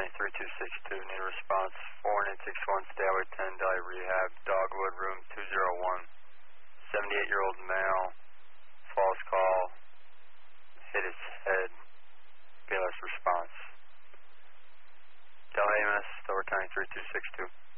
County 3262, need a response. 4961 Stairway 10, Delhi Rehab, Dogwood, room 201. 78-year-old male, false call, hit his head, BLS response. Delhi EMS, Delaware County 3262.